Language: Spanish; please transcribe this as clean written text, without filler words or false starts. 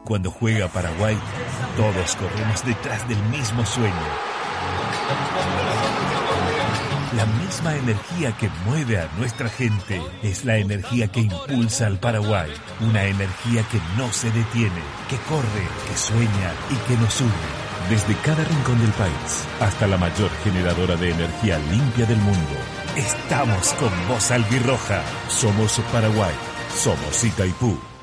Cuando juega Paraguay, todos corremos detrás del mismo sueño. La misma energía que mueve a nuestra gente es la energía que impulsa al Paraguay. Una energía que no se detiene, que corre, que sueña y que nos une. Desde cada rincón del país hasta la mayor generadora de energía limpia del mundo. Estamos con vos, albirroja. Somos Paraguay. Somos Itaipú.